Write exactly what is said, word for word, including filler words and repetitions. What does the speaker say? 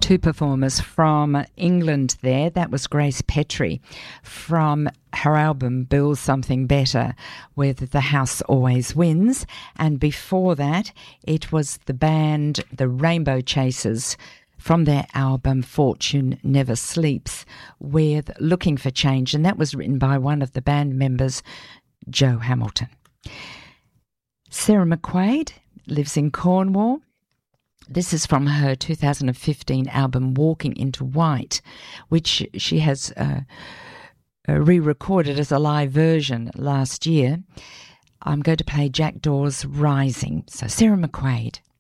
Two performers from England there. That was Grace Petrie from her album Build Something Better with The House Always Wins. And before that, it was the band The Rainbow Chasers from their album Fortune Never Sleeps with Looking for Change. And that was written by one of the band members, Joe Hamilton. Sarah McQuaid lives in Cornwall. This is from her two thousand fifteen album Walking into White, which she has uh, uh, re-recorded as a live version last year. I'm going to play Jack Dawes' Rising. So Sarah McQuaid.